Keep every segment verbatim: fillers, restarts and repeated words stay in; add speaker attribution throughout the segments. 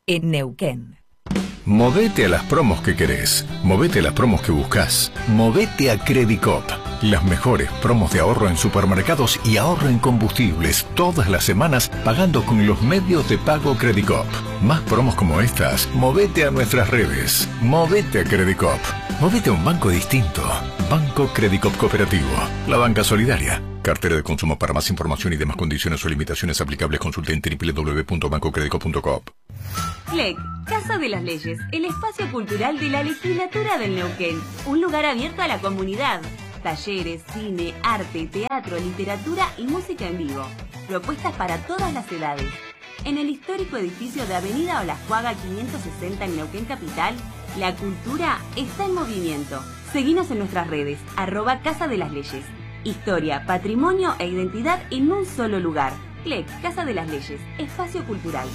Speaker 1: en Neuquén.
Speaker 2: Movete a las promos que querés. Movete a las promos que buscás. Movete a Credicop. Las mejores promos de ahorro en supermercados y ahorro en combustibles todas las semanas pagando con los medios de pago Credicop. Más promos como estas, movete a nuestras redes. Movete a Credicop. Movete a un banco distinto. Banco Credicop Cooperativo. La banca solidaria. Cartera de consumo. Para más información y demás condiciones o limitaciones aplicables, consulte en doble u doble u doble u punto banco credicop punto com.
Speaker 3: C L E C, Casa de las Leyes, el espacio cultural de la legislatura del Neuquén. Un lugar abierto a la comunidad. Talleres, cine, arte, teatro, literatura y música en vivo. Propuestas para todas las edades. En el histórico edificio de Avenida Olajuaga quinientos sesenta en Neuquén Capital, la cultura está en movimiento. Seguinos en nuestras redes, arroba Casa de las Leyes. Historia, patrimonio e identidad en un solo lugar. C L E C, Casa de las Leyes, espacio cultural.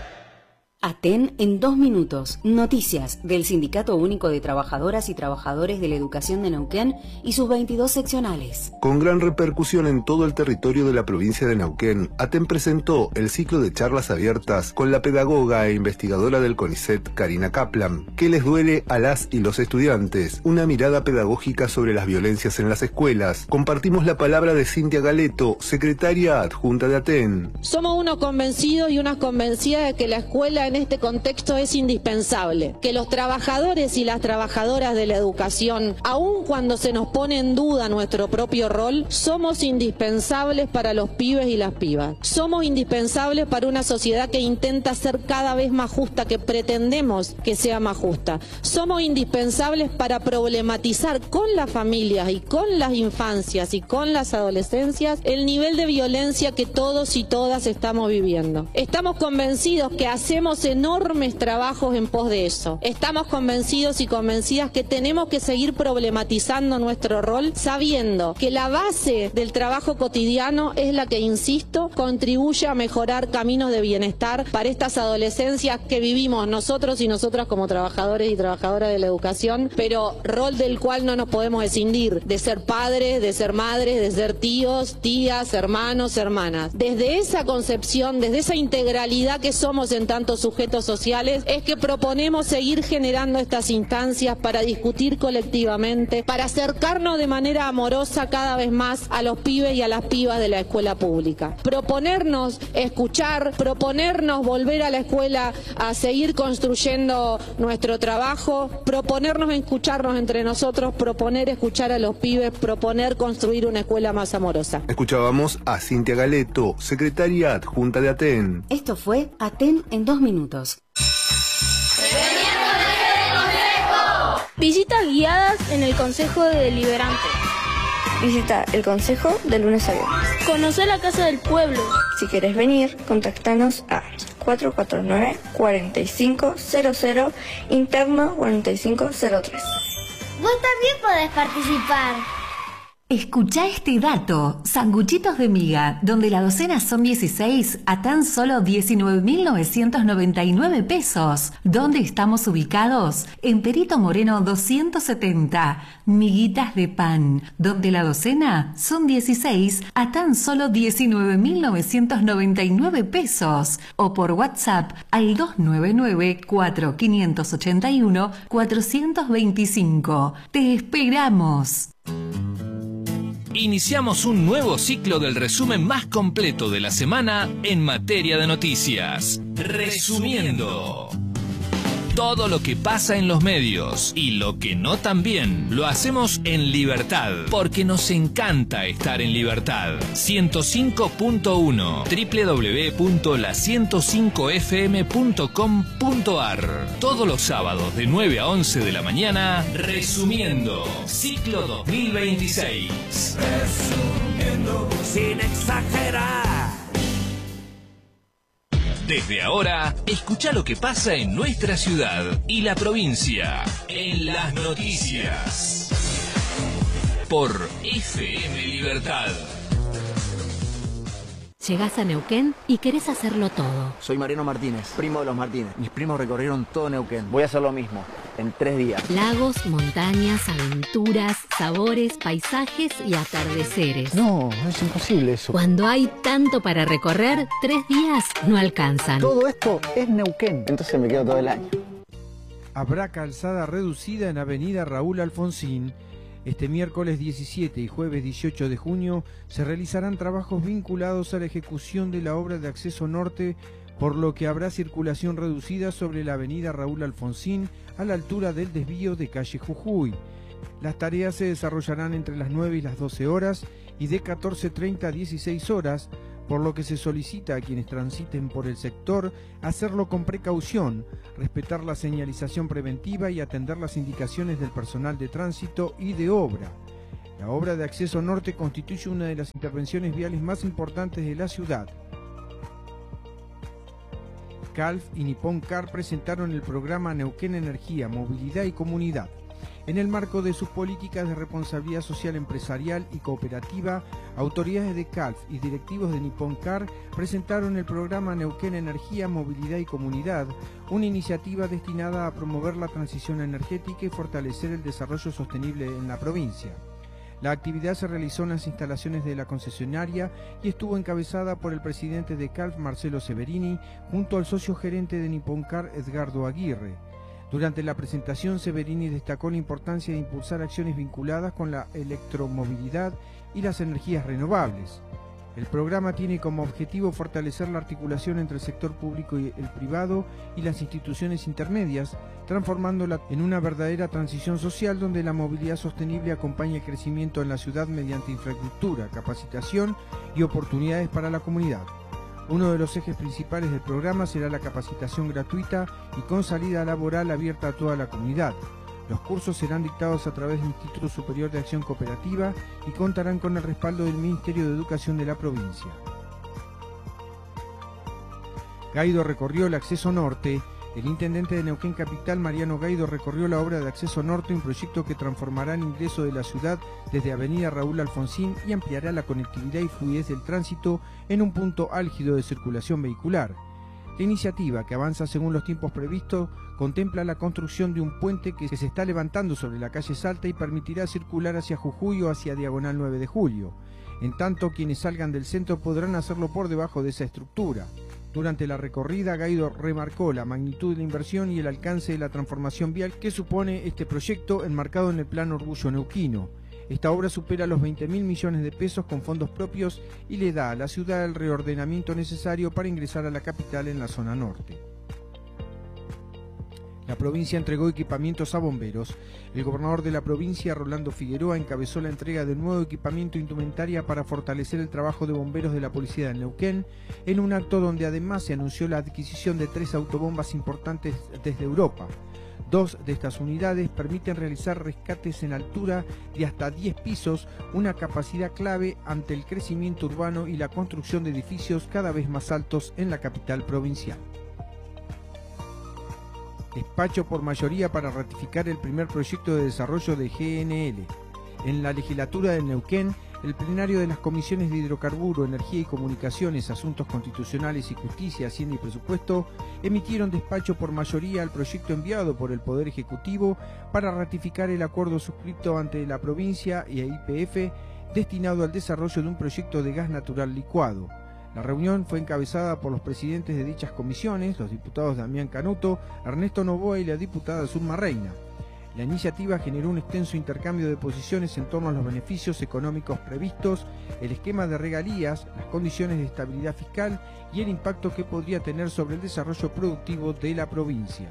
Speaker 4: Aten en dos minutos. Noticias del Sindicato Único de Trabajadoras y Trabajadores de la Educación de Neuquén y sus veintidós seccionales.
Speaker 5: Con gran repercusión en todo el territorio de la provincia de Neuquén, Aten presentó el ciclo de charlas abiertas con la pedagoga e investigadora del CONICET, Karina Kaplan. ¿Qué les duele a las y los estudiantes? Una mirada pedagógica sobre las violencias en las escuelas. Compartimos la palabra de Cintia Galeto, secretaria adjunta de Aten.
Speaker 6: Somos unos convencidos y unas convencidas de que la escuela en este contexto es indispensable, que los trabajadores y las trabajadoras de la educación, aun cuando se nos pone en duda nuestro propio rol, somos indispensables para los pibes y las pibas. Somos indispensables para una sociedad que intenta ser cada vez más justa, que pretendemos que sea más justa. Somos indispensables para problematizar con las familias y con las infancias y con las adolescencias el nivel de violencia que todos y todas estamos viviendo. Estamos convencidos que hacemos enormes trabajos en pos de eso. Estamos convencidos y convencidas que tenemos que seguir problematizando nuestro rol, sabiendo que la base del trabajo cotidiano es la que, insisto, contribuye a mejorar caminos de bienestar para estas adolescencias que vivimos nosotros y nosotras como trabajadores y trabajadoras de la educación, pero rol del cual no nos podemos escindir, de ser padres, de ser madres, de ser tíos, tías, hermanos, hermanas. Desde esa concepción, desde esa integralidad que somos en tantos sujetos sociales, es que proponemos seguir generando estas instancias para discutir colectivamente, para acercarnos de manera amorosa cada vez más a los pibes y a las pibas de la escuela pública. Proponernos escuchar, proponernos volver a la escuela a seguir construyendo nuestro trabajo, proponernos escucharnos entre nosotros, proponer escuchar a los pibes, proponer construir una escuela más amorosa.
Speaker 5: Escuchábamos a Cintia Galeto, secretaria adjunta de Aten.
Speaker 4: Esto fue Aten en dos minutos.
Speaker 7: Visitas guiadas en el Consejo Deliberante.
Speaker 8: Visita el Consejo de lunes a viernes.
Speaker 7: Conocer la Casa del Pueblo.
Speaker 8: Si querés venir, contactanos a cuatro cuatro nueve, cuatro cinco cero cero, interno cuatro cinco cero tres.
Speaker 9: Vos también podés participar.
Speaker 1: Escuchá este dato. Sanguchitos de miga, donde la docena son dieciséis a tan solo diecinueve mil novecientos noventa y nueve pesos. ¿Dónde estamos ubicados? En Perito Moreno doscientos setenta. Miguitas de pan, donde la docena son dieciséis a tan solo diecinueve mil novecientos noventa y nueve pesos. O por WhatsApp al dos nueve nueve, cuatro cinco ocho uno, cuatro dos cinco. ¡Te esperamos!
Speaker 10: Iniciamos un nuevo ciclo del resumen más completo de la semana en materia de noticias. Resumiendo. Todo lo que pasa en los medios y lo que no también lo hacemos en libertad, porque nos encanta estar en libertad. ciento cinco punto uno doble u doble u doble u punto la ciento cinco f m punto com punto a r. Todos los sábados de nueve a once de la mañana, Resumiendo, ciclo dos mil veintiséis.
Speaker 11: Resumiendo sin exagerar.
Speaker 10: Desde ahora, escucha lo que pasa en nuestra ciudad y la provincia en las noticias. Por F M Libertad.
Speaker 1: Llegás a Neuquén y querés hacerlo todo.
Speaker 12: Soy Mariano Martínez, primo de los Martínez. Mis primos recorrieron todo Neuquén. Voy a hacer lo mismo, en tres días.
Speaker 1: Lagos, montañas, aventuras, sabores, paisajes y atardeceres.
Speaker 12: No, es imposible eso.
Speaker 1: Cuando hay tanto para recorrer, tres días no alcanzan.
Speaker 12: Todo esto es Neuquén. Entonces me quedo todo el año.
Speaker 13: Habrá calzada reducida en Avenida Raúl Alfonsín. Este miércoles diecisiete y jueves dieciocho de junio se realizarán trabajos vinculados a la ejecución de la obra de acceso norte, por lo que habrá circulación reducida sobre la avenida Raúl Alfonsín a la altura del desvío de calle Jujuy. Las tareas se desarrollarán entre las nueve y las doce horas y de catorce treinta a dieciséis horas, por lo que se solicita a quienes transiten por el sector hacerlo con precaución, respetar la señalización preventiva y atender las indicaciones del personal de tránsito y de obra. La obra de acceso norte constituye una de las intervenciones viales más importantes de la ciudad. Calf y Nippon Car presentaron el programa Neuquén Energía, Movilidad y Comunidad. En el marco de sus políticas de responsabilidad social empresarial y cooperativa, autoridades de Calf y directivos de Nippon Car presentaron el programa Neuquén Energía, Movilidad y Comunidad, una iniciativa destinada a promover la transición energética y fortalecer el desarrollo sostenible en la provincia. La actividad se realizó en las instalaciones de la concesionaria y estuvo encabezada por el presidente de Calf, Marcelo Severini, junto al socio gerente de Nippon Car, Edgardo Aguirre. Durante la presentación, Severini destacó la importancia de impulsar acciones vinculadas con la electromovilidad y las energías renovables. El programa tiene como objetivo fortalecer la articulación entre el sector público y el privado y las instituciones intermedias, transformándola en una verdadera transición social donde la movilidad sostenible acompaña el crecimiento en la ciudad mediante infraestructura, capacitación y oportunidades para la comunidad. Uno de los ejes principales del programa será la capacitación gratuita y con salida laboral abierta a toda la comunidad. Los cursos serán dictados a través del Instituto Superior de Acción Cooperativa y contarán con el respaldo del Ministerio de Educación de la provincia. Gaido recorrió el acceso norte. El intendente de Neuquén Capital, Mariano Gaido, recorrió la obra de acceso norte, un proyecto que transformará el ingreso de la ciudad desde Avenida Raúl Alfonsín y ampliará la conectividad y fluidez del tránsito en un punto álgido de circulación vehicular. La iniciativa, que avanza según los tiempos previstos, contempla la construcción de un puente que se está levantando sobre la calle Salta y permitirá circular hacia Jujuy o hacia Diagonal nueve de julio. En tanto, quienes salgan del centro podrán hacerlo por debajo de esa estructura. Durante la recorrida, Gaido remarcó la magnitud de la inversión y el alcance de la transformación vial que supone este proyecto enmarcado en el Plan Orgullo Neuquino. Esta obra supera los veinte mil millones de pesos con fondos propios y le da a la ciudad el reordenamiento necesario para ingresar a la capital en la zona norte. La provincia entregó equipamientos a bomberos. El gobernador de la provincia, Rolando Figueroa, encabezó la entrega de nuevo equipamiento e indumentaria para fortalecer el trabajo de bomberos de la policía de Neuquén, en un acto donde además se anunció la adquisición de tres autobombas importantes desde Europa. Dos de estas unidades permiten realizar rescates en altura de hasta diez pisos, una capacidad clave ante el crecimiento urbano y la construcción de edificios cada vez más altos en la capital provincial. Despacho por mayoría para ratificar el primer proyecto de desarrollo de G N L. En la legislatura de Neuquén, el plenario de las comisiones de Hidrocarburo, Energía y Comunicaciones, Asuntos Constitucionales y Justicia, Hacienda y Presupuesto emitieron despacho por mayoría al proyecto enviado por el Poder Ejecutivo para ratificar el acuerdo suscrito ante la provincia y a Y P F destinado al desarrollo de un proyecto de gas natural licuado. La reunión fue encabezada por los presidentes de dichas comisiones, los diputados Damián Canuto, Ernesto Novoa y la diputada Zulma Reina. La iniciativa generó un extenso intercambio de posiciones en torno a los beneficios económicos previstos, el esquema de regalías, las condiciones de estabilidad fiscal y el impacto que podría tener sobre el desarrollo productivo de la provincia.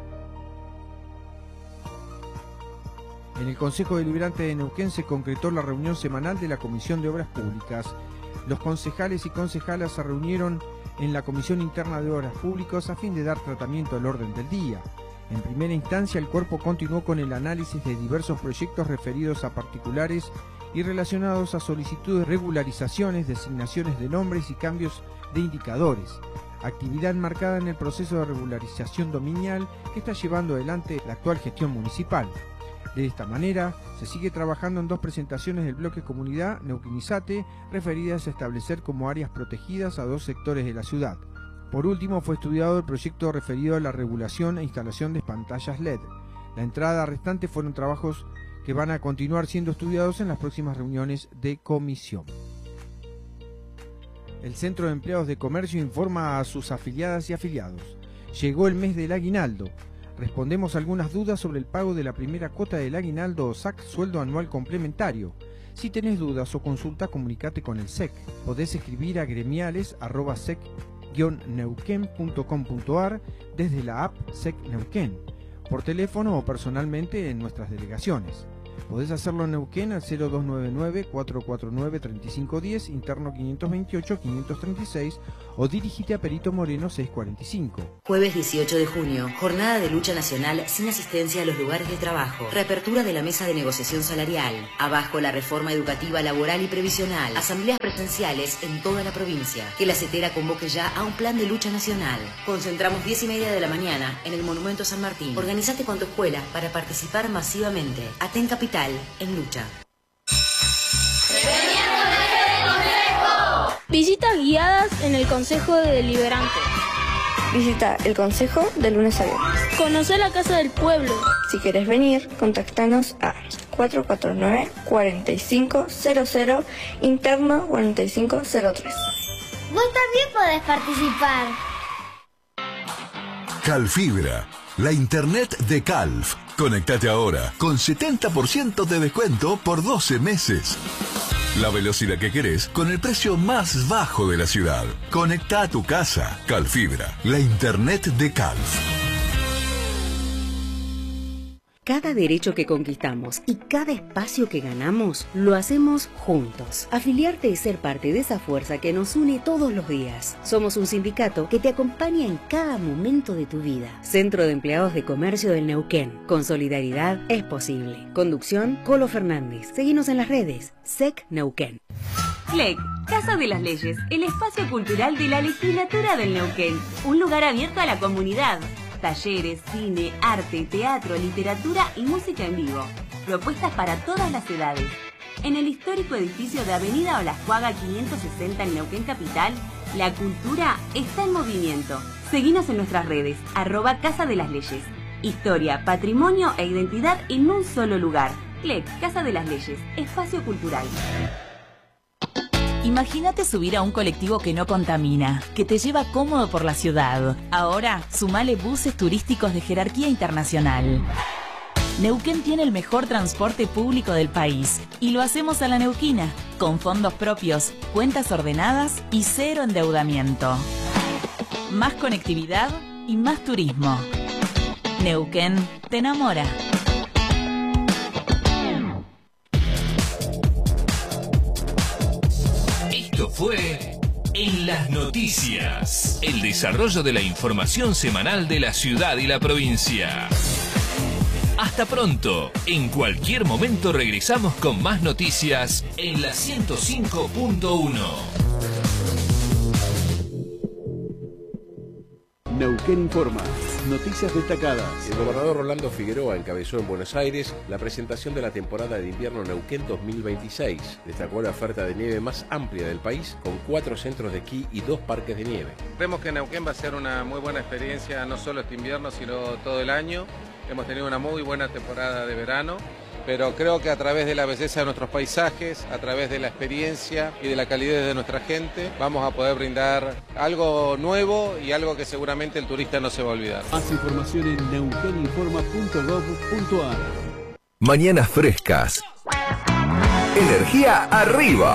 Speaker 13: En el Consejo Deliberante de Neuquén se concretó la reunión semanal de la Comisión de Obras Públicas. Los concejales y concejalas se reunieron en la Comisión Interna de Obras Públicas a fin de dar tratamiento al orden del día. En primera instancia, el cuerpo continuó con el análisis de diversos proyectos referidos a particulares y relacionados a solicitudes, regularizaciones, designaciones de nombres y cambios de indicadores. Actividad enmarcada en el proceso de regularización dominial que está llevando adelante la actual gestión municipal. De esta manera, se sigue trabajando en dos presentaciones del bloque Comunidad Neuquén-Izate, referidas a establecer como áreas protegidas a dos sectores de la ciudad. Por último, fue estudiado el proyecto referido a la regulación e instalación de pantallas L E D. La entrada restante fueron trabajos que van a continuar siendo estudiados en las próximas reuniones de comisión. El Centro de Empleados de Comercio informa a sus afiliadas y afiliados. Llegó el mes del aguinaldo. Respondemos algunas dudas sobre el pago de la primera cuota del aguinaldo o S A C, sueldo anual complementario. Si tenés dudas o consulta, comunicate con el S E C. Podés escribir a gremiales arroba sec guion neuquén punto com punto ar desde la app S E C Neuquén, por teléfono o personalmente en nuestras delegaciones. Podés hacerlo en Neuquén al cero dos nueve nueve, cuatro cuatro nueve, tres cinco uno cero, interno quinientos veintiocho, quinientos treinta y seis, o dirigite a Perito Moreno seiscientos cuarenta y cinco.
Speaker 4: Jueves dieciocho de junio, jornada de lucha nacional sin asistencia a los lugares de trabajo. Reapertura de la mesa de negociación salarial. Abajo la reforma educativa, laboral y previsional. Asambleas presenciales en toda la provincia. Que la CETERA convoque ya a un plan de lucha nacional. Concentramos diez y media de la mañana en el Monumento San Martín. Organizate con tu escuela para participar masivamente. Aten Capital en lucha.
Speaker 7: Visitas guiadas en el Consejo Deliberante.
Speaker 8: Visita el Consejo de lunes a viernes.
Speaker 7: Conocer la Casa del Pueblo.
Speaker 8: Si querés venir, contactanos a cuatro cuatro nueve, cuatro cinco cero cero, interno cuarenta y cinco cero tres.
Speaker 9: Vos también podés participar.
Speaker 14: Calfibra, la internet de Calf. Conectate ahora con setenta por ciento de descuento por doce meses. La velocidad que querés con el precio más bajo de la ciudad. Conecta a tu casa. Calfibra, la internet de Calf.
Speaker 4: Cada derecho que conquistamos y cada espacio que ganamos, lo hacemos juntos. Afiliarte es ser parte de esa fuerza que nos une todos los días. Somos un sindicato que te acompaña en cada momento de tu vida. Centro de Empleados de Comercio del Neuquén. Con solidaridad es posible. Conducción, Colo Fernández. Seguinos en las redes. S E C Neuquén.
Speaker 3: C L E C, Casa de las Leyes, el espacio cultural de la legislatura del Neuquén. Un lugar abierto a la comunidad. Talleres, cine, arte, teatro, literatura y música en vivo. Propuestas para todas las edades. En el histórico edificio de Avenida Olascuaga quinientos sesenta en Neuquén Capital, la cultura está en movimiento. Seguinos en nuestras redes, arroba Casa de las Leyes. Historia, patrimonio e identidad en un solo lugar. C L E C, Casa de las Leyes, espacio cultural.
Speaker 15: Imagínate subir a un colectivo que no contamina, que te lleva cómodo por la ciudad. Ahora, sumale buses turísticos de jerarquía internacional. Neuquén tiene el mejor transporte público del país y lo hacemos a la neuquina, con fondos propios, cuentas ordenadas y cero endeudamiento. Más conectividad y más turismo. Neuquén te enamora.
Speaker 10: Esto fue En las Noticias, el desarrollo de la información semanal de la ciudad y la provincia. Hasta pronto. En cualquier momento regresamos con más noticias en la ciento cinco punto uno.
Speaker 16: Neuquén Informa. Noticias destacadas.
Speaker 17: El gobernador Rolando Figueroa encabezó en Buenos Aires la presentación de la temporada de invierno Neuquén dos mil veintiséis. Destacó la oferta de nieve más amplia del país, con cuatro centros de esquí y dos parques de nieve.
Speaker 18: Creemos que Neuquén va a ser una muy buena experiencia, no solo este invierno, sino todo el año. Hemos tenido una muy buena temporada de verano, pero creo que a través de la belleza de nuestros paisajes, a través de la experiencia y de la calidez de nuestra gente, vamos a poder brindar algo nuevo y algo que seguramente el turista no se va a olvidar.
Speaker 16: Más información en neuquén informa punto gob punto ar.
Speaker 2: Mañanas frescas. Energía arriba.